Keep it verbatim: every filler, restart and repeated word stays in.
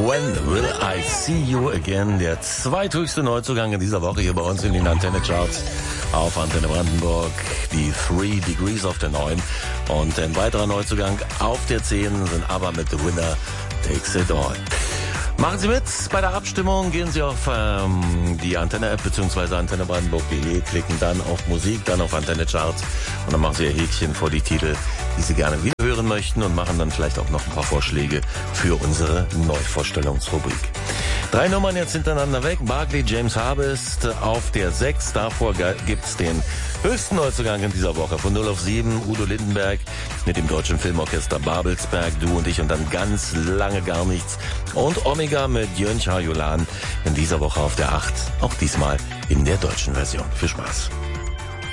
When Will I See You Again? Der zweithöchste Neuzugang in dieser Woche hier bei uns in den Antenne Charts auf Antenne Brandenburg. Die Three Degrees auf der neun. Und ein weiterer Neuzugang auf der zehn sind aber mit The Winner Takes It All. Machen Sie mit bei der Abstimmung, gehen Sie auf ähm, die Antenne-App bzw. antenne brandenburg punkt de, klicken dann auf Musik, dann auf Antenne Charts und dann machen Sie Ihr Häkchen vor die Titel, die Sie gerne wieder hören möchten und machen dann vielleicht auch noch ein paar Vorschläge für unsere Neuvorstellungsrubrik. Drei Nummern jetzt hintereinander weg. Barclay James Harvest auf der sechs. Davor gibt's den höchsten Neuzugang in dieser Woche. Von null auf sieben Udo Lindenberg mit dem Deutschen Filmorchester Babelsberg, Du und ich und dann ganz lange gar nichts. Und Omega mit Jön Chajolan in dieser Woche auf der acht. Auch diesmal in der deutschen Version. Viel Spaß.